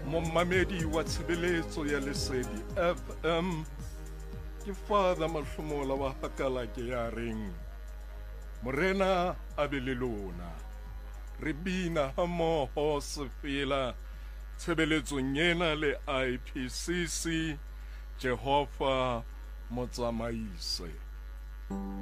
Momamedi wa tshebeletso ya Lesedi FM ke Father Mahlomola wa Hakala ke ya reng Morena a be le lona re bina hammoho sefela tshebeletsong ena le IPCC Jehova motsamaise.